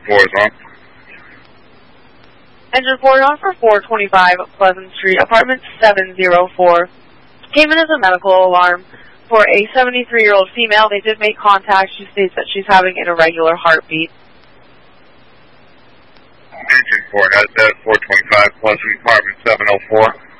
4 is on. Engine 4 on for 425 Pleasant Street, apartment 704. Came in as a medical alarm for a 73-year-old female. They did make contact. She states that she's having an irregular heartbeat. Engine 4 has that 425 Pleasant, apartment 704.